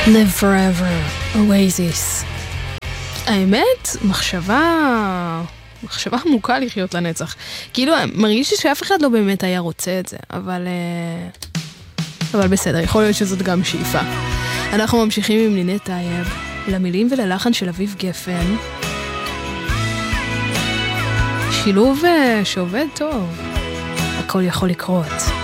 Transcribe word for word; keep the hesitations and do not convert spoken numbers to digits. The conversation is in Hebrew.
Live forever, Oasis. האמת, מחשבה, מחשבה עמוקה לחיות לנצח. כאילו, מרגיש לי שאף אחד לא באמת היה רוצה את זה, אבל, אבל בסדר, יכול להיות שזאת גם שאיפה. אנחנו ממשיכים עם לינת טייב, למילים וללחן של אביב גפן. שילוב שעובד טוב, הכל יכול לקרות.